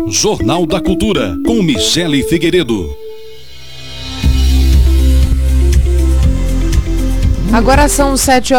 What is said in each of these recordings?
Jornal da Cultura, com Michele Figueiredo. Agora são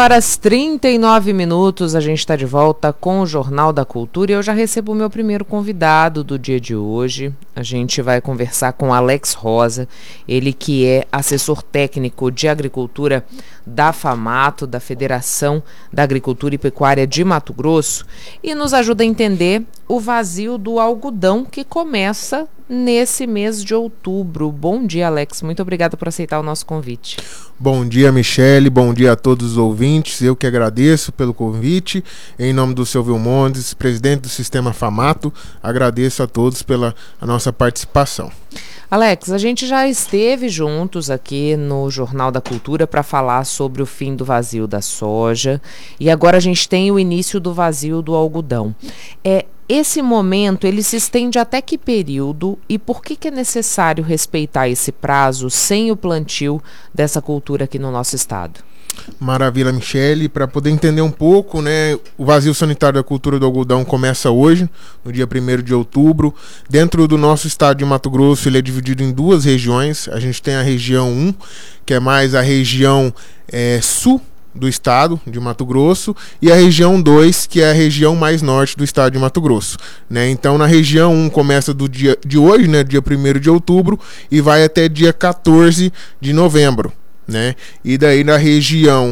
7h39, a gente está de volta com o Jornal da Cultura e eu já recebo o meu primeiro convidado do dia de hoje. A gente vai conversar com Alex Rosa, ele que é assessor técnico de agricultura da FAMATO, da Federação da Agricultura e Pecuária de Mato Grosso, e nos ajuda a entender o vazio do algodão que começa nesse mês de outubro. Bom dia, Alex. Muito obrigada por aceitar o nosso convite. Bom dia, Michele. Bom dia a todos os ouvintes. Eu que agradeço pelo convite. Em nome do Silvio Mondes, presidente do Sistema FAMATO, agradeço a todos pela nossa participação. Alex, a gente já esteve juntos aqui no Jornal da Cultura para falar sobre o fim do vazio da soja e agora a gente tem o início do vazio do algodão. Esse momento, ele se estende até que período e por que é necessário respeitar esse prazo sem o plantio dessa cultura aqui no nosso estado? Maravilha, Michele. Para poder entender um pouco, né, o vazio sanitário da cultura do algodão começa hoje, no dia 1º de outubro. Dentro do nosso estado de Mato Grosso, ele é dividido em duas regiões. A gente tem a região 1, que é mais a região sul do estado de Mato Grosso, e a região 2, que é a região mais norte do estado de Mato Grosso, né? Então, na região 1 começa do dia de hoje, né, dia 1º de outubro, e vai até dia 14 de novembro, né? E daí na região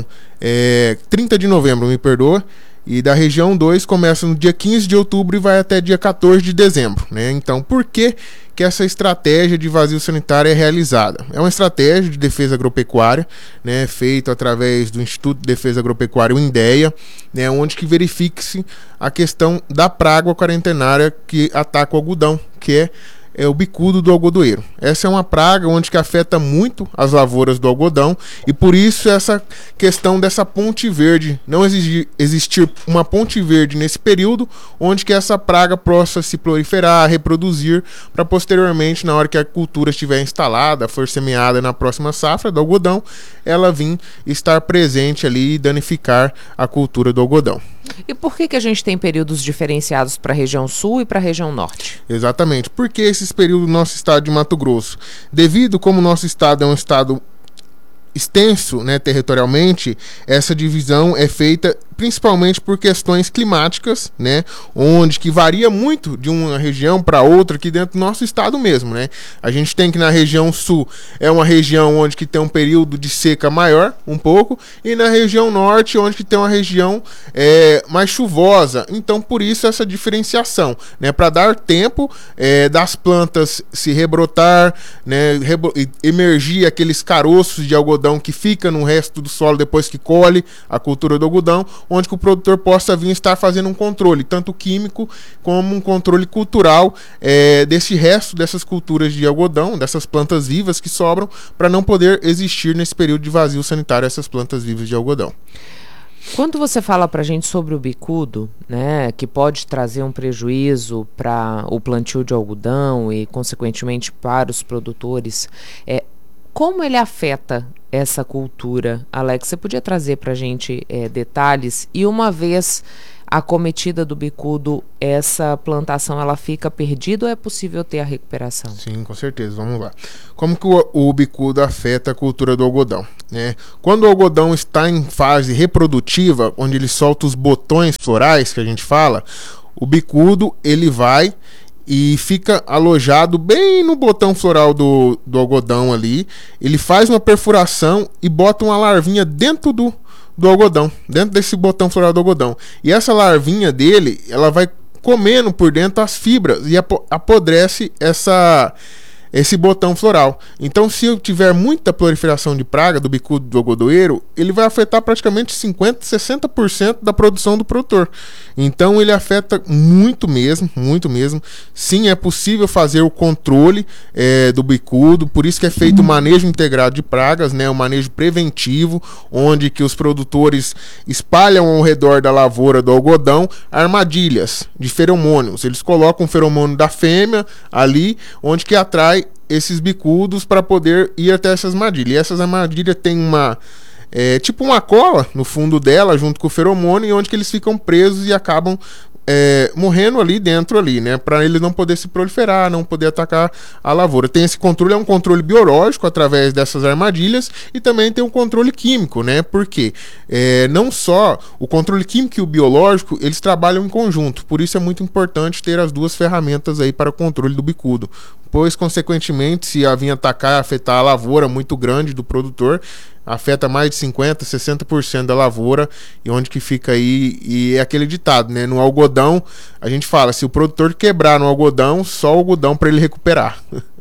30 de novembro, me perdoa, e da região 2 começa no dia 15 de outubro e vai até dia 14 de dezembro, né? Então, por que essa estratégia de vazio sanitário é realizada? É uma estratégia de defesa agropecuária, né, feita através do Instituto de Defesa Agropecuária, o INDEA, né, onde que verifique-se a questão da praga quarentenária que ataca o algodão, que é o bicudo do algodoeiro. Essa é uma praga onde que afeta muito as lavouras do algodão e por isso essa questão dessa ponte verde, não existir uma ponte verde nesse período onde que essa praga possa se proliferar, reproduzir, para posteriormente, na hora que a cultura estiver instalada, for semeada na próxima safra do algodão, ela vir estar presente ali e danificar a cultura do algodão. E por que a gente tem períodos diferenciados para a região sul e para a região norte? Exatamente. Por que esses períodos no nosso estado de Mato Grosso? Devido como o nosso estado é um estado extenso, né, territorialmente, essa divisão é feita principalmente por questões climáticas, né, onde que varia muito de uma região para outra aqui dentro do nosso estado mesmo, né. A gente tem que na região sul é uma região onde que tem um período de seca maior, um pouco, e na região norte onde que tem uma região mais chuvosa. Então, por isso essa diferenciação, né, para dar tempo das plantas se rebrotar, né, emergir aqueles caroços de algodão que fica no resto do solo depois que colhe a cultura do algodão, onde que o produtor possa vir estar fazendo um controle, tanto químico como um controle cultural desse resto dessas culturas de algodão, dessas plantas vivas que sobram, para não poder existir nesse período de vazio sanitário essas plantas vivas de algodão. Quando você fala para a gente sobre o bicudo, né, que pode trazer um prejuízo para o plantio de algodão e, consequentemente, para os produtores, como ele afeta essa cultura? Alex, você podia trazer para a gente detalhes? E uma vez acometida do bicudo, essa plantação ela fica perdida ou é possível ter a recuperação? Sim, com certeza. Vamos lá. Como que o bicudo afeta a cultura do algodão, né? Quando o algodão está em fase reprodutiva, onde ele solta os botões florais, que a gente fala, o bicudo ele vai e fica alojado bem no botão floral do algodão ali. Ele faz uma perfuração e bota uma larvinha dentro do algodão, dentro desse botão floral do algodão. E essa larvinha dele, ela vai comendo por dentro as fibras e apodrece esse botão floral. Então, se eu tiver muita proliferação de praga do bicudo do algodoeiro, ele vai afetar praticamente 50%, 60% da produção do produtor. Então, ele afeta muito mesmo, muito mesmo. Sim, é possível fazer o controle do bicudo, por isso que é feito o manejo integrado de pragas, né, o manejo preventivo, onde que os produtores espalham ao redor da lavoura do algodão armadilhas de feromônios. Eles colocam o feromônio da fêmea ali, onde que atrai esses bicudos para poder ir até essas armadilhas. E essas armadilhas têm tipo uma cola no fundo dela, junto com o feromônio, e onde que eles ficam presos e acabam morrendo ali dentro ali, né? Para ele não poder se proliferar, não poder atacar a lavoura. Tem esse controle, é um controle biológico através dessas armadilhas e também tem um controle químico, né? Porque não só o controle químico e o biológico, eles trabalham em conjunto. Por isso é muito importante ter as duas ferramentas aí para o controle do bicudo. Pois, consequentemente, se vir atacar e afetar a lavoura muito grande do produtor, afeta mais de 50%, 60% da lavoura, e onde que fica aí, e é aquele ditado, né? No algodão, a gente fala, se o produtor quebrar no algodão, só o algodão para ele recuperar.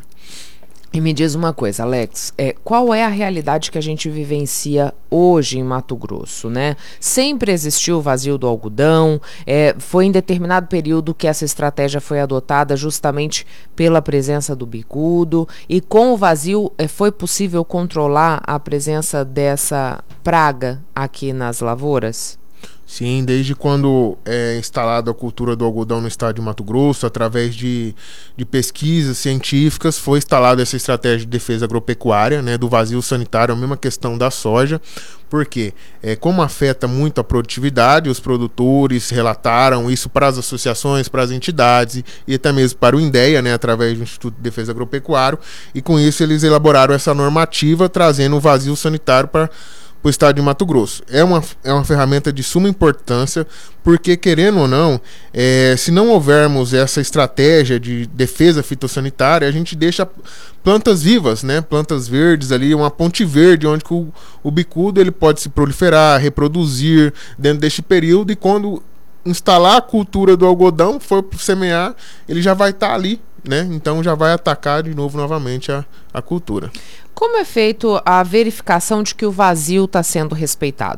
E me diz uma coisa, Alex, qual é a realidade que a gente vivencia hoje em Mato Grosso, né? Sempre existiu o vazio do algodão, foi em determinado período que essa estratégia foi adotada justamente pela presença do bicudo, e com o vazio foi possível controlar a presença dessa praga aqui nas lavouras? Sim, desde quando é instalada a cultura do algodão no estado de Mato Grosso, através de pesquisas científicas, foi instalada essa estratégia de defesa agropecuária, né, do vazio sanitário, a mesma questão da soja, porque como afeta muito a produtividade, os produtores relataram isso para as associações, para as entidades e até mesmo para o INDEA, né, através do Instituto de Defesa Agropecuária, e com isso eles elaboraram essa normativa, trazendo o vazio sanitário para o estado de Mato Grosso. É uma ferramenta de suma importância, porque, querendo ou não, se não houvermos essa estratégia de defesa fitossanitária, a gente deixa plantas vivas, né? Plantas verdes ali, uma ponte verde, onde o bicudo ele pode se proliferar, reproduzir dentro deste período, e quando instalar a cultura do algodão, for semear, ele já vai estar ali, né? Então já vai atacar de novo novamente a cultura. Como é feito a verificação de que o vazio está sendo respeitado?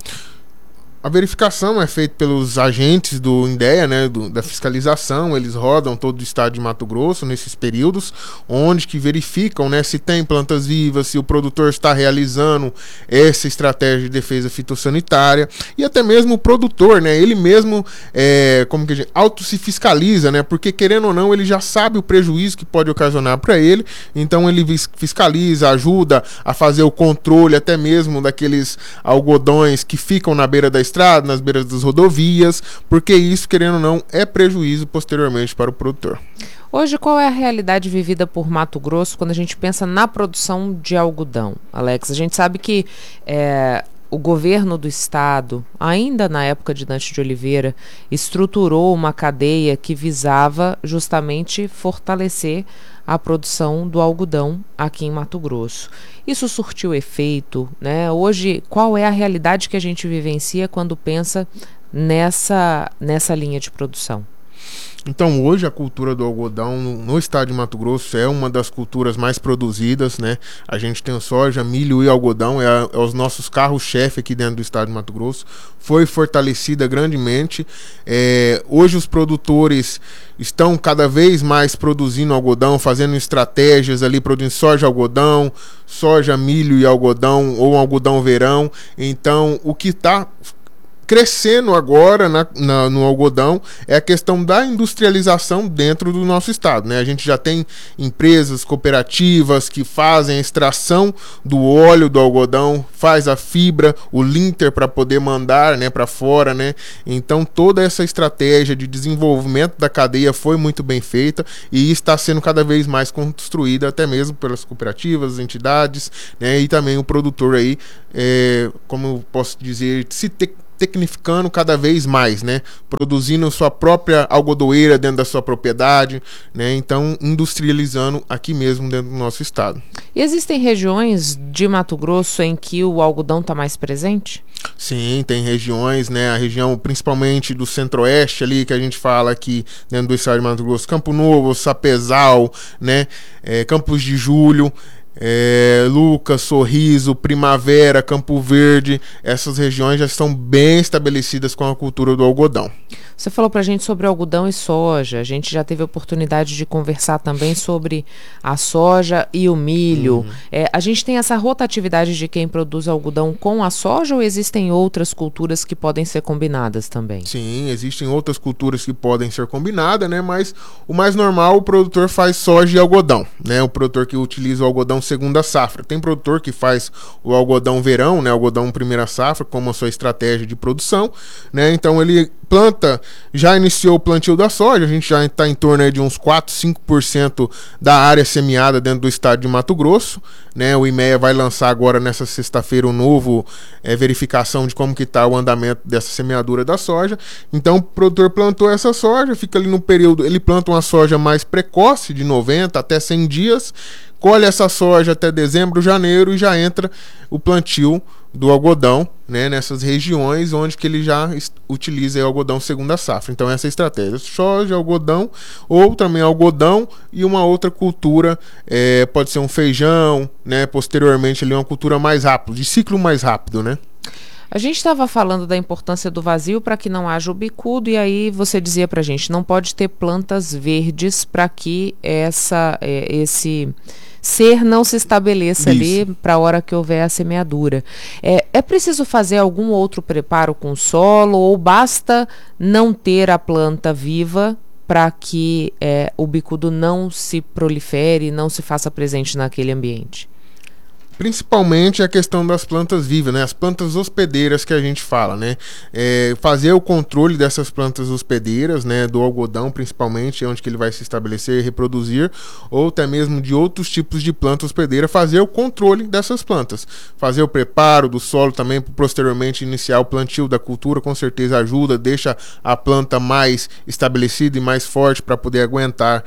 A verificação é feita pelos agentes do INDEA, né, da fiscalização. Eles rodam todo o estado de Mato Grosso nesses períodos, onde que verificam, né, se tem plantas vivas, se o produtor está realizando essa estratégia de defesa fitossanitária, e até mesmo o produtor, né, ele mesmo auto se fiscaliza, né, porque, querendo ou não, ele já sabe o prejuízo que pode ocasionar para ele, então ele fiscaliza, ajuda a fazer o controle até mesmo daqueles algodões que ficam na beira da estrada, nas beiras das rodovias, porque isso, querendo ou não, é prejuízo posteriormente para o produtor. Hoje, qual é a realidade vivida por Mato Grosso quando a gente pensa na produção de algodão, Alex? A gente sabe que o governo do estado, ainda na época de Dante de Oliveira, estruturou uma cadeia que visava justamente fortalecer a produção do algodão aqui em Mato Grosso. Isso surtiu efeito, né? Hoje, qual é a realidade que a gente vivencia quando pensa nessa linha de produção? Então, hoje a cultura do algodão no estado de Mato Grosso é uma das culturas mais produzidas, né? A gente tem soja, milho e algodão, é os nossos carros-chefe aqui dentro do estado de Mato Grosso. Foi fortalecida grandemente. Hoje os produtores estão cada vez mais produzindo algodão, fazendo estratégias ali, produzindo soja, milho e algodão, ou algodão verão. Então, o que está crescendo agora no algodão é a questão da industrialização dentro do nosso estado, né? A gente já tem empresas, cooperativas que fazem a extração do óleo do algodão, faz a fibra, o linter para poder mandar, né, para fora, né? Então toda essa estratégia de desenvolvimento da cadeia foi muito bem feita e está sendo cada vez mais construída, até mesmo pelas cooperativas, entidades, né? E também o produtor aí, como eu posso dizer, se tecnificando cada vez mais, né? Produzindo sua própria algodoeira dentro da sua propriedade, né? Então, industrializando aqui mesmo dentro do nosso estado. E existem regiões de Mato Grosso em que o algodão está mais presente? Sim, tem regiões, né? A região principalmente do centro-oeste ali, que a gente fala aqui dentro do estado de Mato Grosso, Campo Novo, Sapezal, né? Campos de Julho, Lucas, Sorriso, Primavera, Campo Verde, essas regiões já estão bem estabelecidas com a cultura do algodão. Você falou pra gente sobre algodão e soja, a gente já teve a oportunidade de conversar também sobre a soja e o milho. A gente tem essa rotatividade de quem produz algodão com a soja, ou existem outras culturas que podem ser combinadas também? Sim, existem outras culturas que podem ser combinadas, né? Mas o mais normal, o produtor faz soja e algodão, né? O produtor que utiliza o algodão segunda safra. Tem produtor que faz o algodão verão, né? Algodão primeira safra, como a sua estratégia de produção, né? Então ele planta já iniciou o plantio da soja, a gente já está em torno aí de uns 4, 5% da área semeada dentro do estado de Mato Grosso, né? O IMEA vai lançar agora nessa sexta-feira um novo verificação de como que está o andamento dessa semeadura da soja. Então o produtor plantou essa soja, fica ali no período, ele planta uma soja mais precoce, de 90 até 100 dias, colhe essa soja até dezembro, janeiro e já entra o plantio do algodão, né, nessas regiões onde que ele já utiliza o algodão segunda safra. Então essa é a estratégia, soja, algodão, ou também algodão e uma outra cultura, pode ser um feijão, né, posteriormente ali uma cultura mais rápida, de ciclo mais rápido, né? A gente estava falando da importância do vazio para que não haja o bicudo, e aí você dizia para a gente, não pode ter plantas verdes para que esse ser não se estabeleça ali para a hora que houver a semeadura. É preciso fazer algum outro preparo com o solo, ou basta não ter a planta viva para que o bicudo não se prolifere, não se faça presente naquele ambiente? Principalmente a questão das plantas vivas, né? As plantas hospedeiras que a gente fala, né? Fazer o controle dessas plantas hospedeiras, né? Do algodão, principalmente, onde que ele vai se estabelecer e reproduzir, ou até mesmo de outros tipos de planta hospedeira, fazer o controle dessas plantas. Fazer o preparo do solo também, posteriormente iniciar o plantio da cultura, com certeza ajuda, deixa a planta mais estabelecida e mais forte para poder aguentar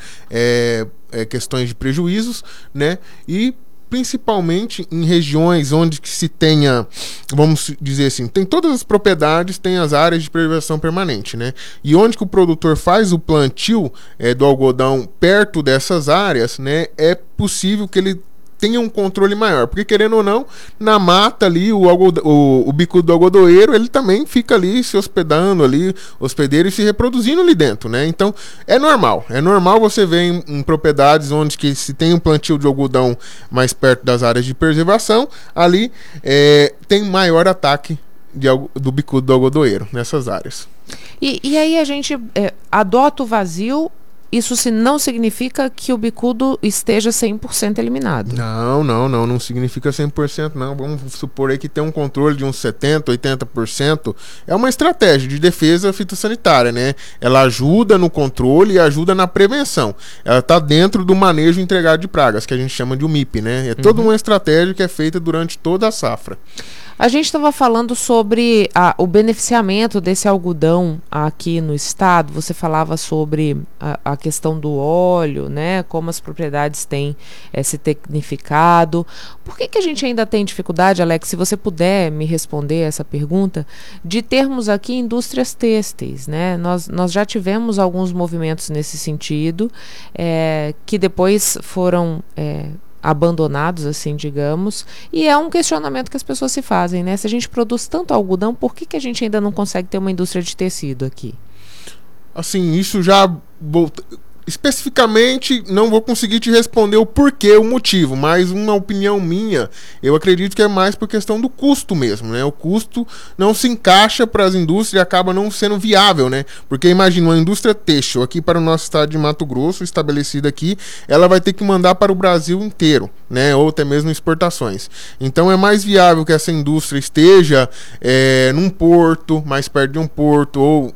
questões de prejuízos, né? E principalmente em regiões onde que se tenha, vamos dizer assim, tem todas as propriedades, tem as áreas de preservação permanente, né? E onde que o produtor faz o plantio do algodão perto dessas áreas, né? É possível que ele tenha um controle maior, porque querendo ou não, na mata ali, o bicudo do algodoeiro, ele também fica ali se hospedando ali, hospedeiro, e se reproduzindo ali dentro, né? Então, é normal você ver em propriedades onde que se tem um plantio de algodão mais perto das áreas de preservação, ali tem maior ataque do bicudo do algodoeiro nessas áreas. E aí a gente adota o vazio. Isso não significa que o bicudo esteja 100% eliminado. Não significa 100% não. Vamos supor aí que tem um controle de uns 70%, 80%. É uma estratégia de defesa fitossanitária, né? Ela ajuda no controle e ajuda na prevenção. Ela está dentro do manejo integrado de pragas, que a gente chama de UMIP, né? É toda uma estratégia que é feita durante toda a safra. A gente estava falando sobre o beneficiamento desse algodão aqui no estado. Você falava sobre a questão do óleo, né? Como as propriedades têm se tecnificado. Por que a gente ainda tem dificuldade, Alex, se você puder me responder essa pergunta, de termos aqui indústrias têxteis, né? Nós já tivemos alguns movimentos nesse sentido, que depois foram abandonados, assim, digamos, e é um questionamento que as pessoas se fazem, né? Se a gente produz tanto algodão, por que a gente ainda não consegue ter uma indústria de tecido aqui? Assim, isso já especificamente não vou conseguir te responder o porquê, o motivo, mas uma opinião minha, eu acredito que é mais por questão do custo mesmo, né? O custo não se encaixa para as indústrias e acaba não sendo viável, né? Porque imagina, uma indústria têxtil aqui para o nosso estado de Mato Grosso, estabelecida aqui, ela vai ter que mandar para o Brasil inteiro, né? Ou até mesmo exportações. Então é mais viável que essa indústria esteja num porto, mais perto de um porto, ou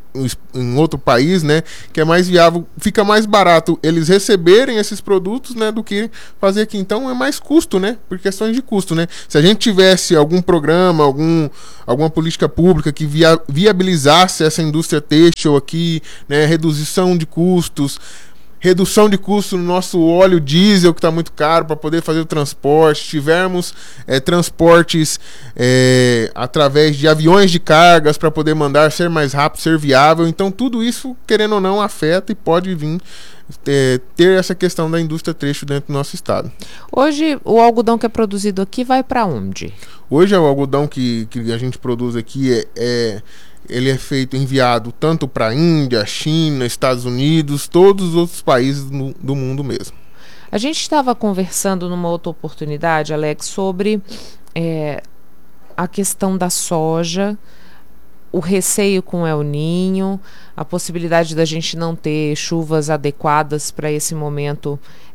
em outro país, né, que é mais viável, fica mais barato eles receberem esses produtos, né, do que fazer aqui. Então é mais custo, né, por questões de custo, né. Se a gente tivesse algum programa, alguma política pública que viabilizasse essa indústria têxtil aqui, né, redução de custos no nosso óleo diesel, que está muito caro para poder fazer o transporte, tivermos transportes através de aviões de cargas para poder mandar, ser mais rápido, ser viável. Então tudo isso, querendo ou não, afeta e pode vir ter essa questão da indústria têxtil dentro do nosso estado. Hoje o algodão que é produzido aqui vai para onde? Hoje o algodão que a gente produz aqui ele é enviado tanto para a Índia, China, Estados Unidos, todos os outros países do mundo mesmo. A gente estava conversando numa outra oportunidade, Alex, sobre a questão da soja, o receio com o El Niño, a possibilidade da gente não ter chuvas adequadas para esse momento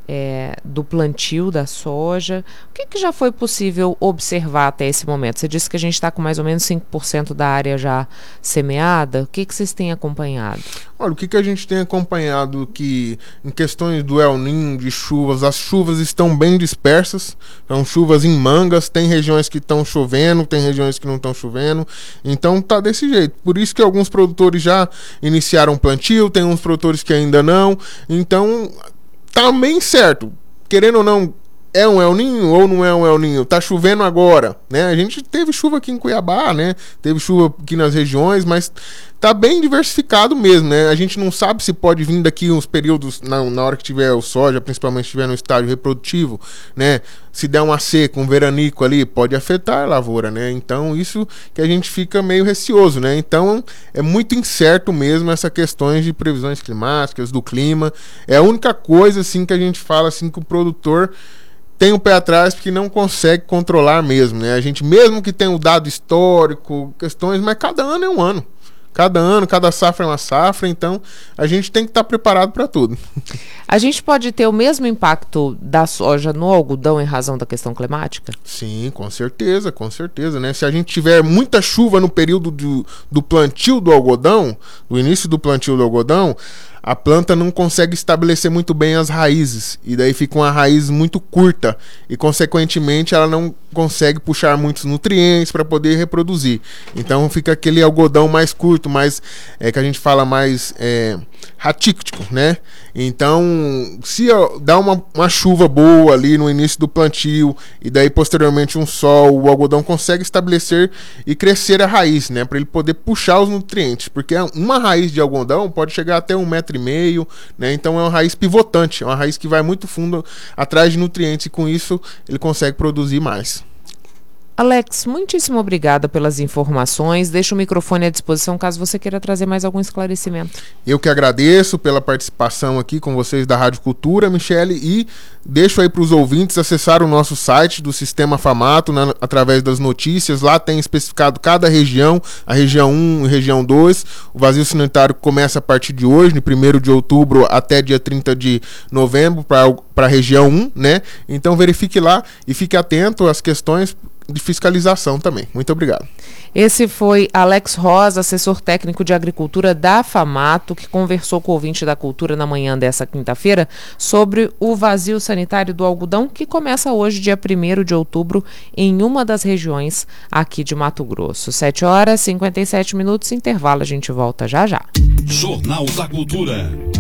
do plantio da soja. O que já foi possível observar até esse momento? Você disse que a gente está com mais ou menos 5% da área já semeada. O que vocês têm acompanhado? Olha, o que a gente tem acompanhado que em questões do El Niño, de chuvas, as chuvas estão bem dispersas, são chuvas em mangas, tem regiões que estão chovendo, tem regiões que não estão chovendo, então tá desse jeito. Por isso que alguns produtores já iniciaram plantio, tem uns produtores que ainda não, então tá bem certo, querendo ou não, é um El Niño ou não é um El Niño? Tá chovendo agora, né? A gente teve chuva aqui em Cuiabá, né? Teve chuva aqui nas regiões, mas tá bem diversificado mesmo, né? A gente não sabe se pode vir daqui uns períodos, na hora que tiver o soja, principalmente se estiver no estágio reprodutivo, né? Se der uma seca, um veranico ali, pode afetar a lavoura, né? Então, isso que a gente fica meio receoso, né? Então, é muito incerto mesmo essas questões de previsões climáticas, do clima. É a única coisa, assim, que a gente fala, assim, que o produtor tem um pé atrás porque não consegue controlar mesmo, né? A gente, mesmo que tenha um dado histórico, questões, mas cada ano é um ano. Cada ano, cada safra é uma safra, então a gente tem que estar preparado para tudo. A gente pode ter o mesmo impacto da soja no algodão em razão da questão climática? Sim, com certeza, né? Se a gente tiver muita chuva no período do plantio do algodão, do início do plantio do algodão, a planta não consegue estabelecer muito bem as raízes, e daí fica uma raiz muito curta, e consequentemente ela não consegue puxar muitos nutrientes para poder reproduzir. Então fica aquele algodão mais curto, mais, que a gente fala mais raquítico, né? Então, se dá uma chuva boa ali no início do plantio, e daí posteriormente um sol, o algodão consegue estabelecer e crescer a raiz, né? Para ele poder puxar os nutrientes, porque uma raiz de algodão pode chegar até 1,5 m, né? Então é uma raiz pivotante, é uma raiz que vai muito fundo atrás de nutrientes, e com isso ele consegue produzir mais. Alex, muitíssimo obrigada pelas informações. Deixo o microfone à disposição caso você queira trazer mais algum esclarecimento. Eu que agradeço pela participação aqui com vocês da Rádio Cultura, Michele, e deixo aí para os ouvintes acessar o nosso site do Sistema Famato, através das notícias. Lá tem especificado cada região, a região 1 e região 2. O vazio sanitário começa a partir de hoje, de 1º de outubro até dia 30 de novembro, para a região 1, né? Então verifique lá e fique atento às questões de fiscalização também. Muito obrigado. Esse foi Alex Rosa, assessor técnico de agricultura da Famato, que conversou com o ouvinte da Cultura na manhã dessa quinta-feira sobre o vazio sanitário do algodão, que começa hoje, dia 1º de outubro, em uma das regiões aqui de Mato Grosso. 7h57, intervalo, a gente volta já já. Jornal da Cultura.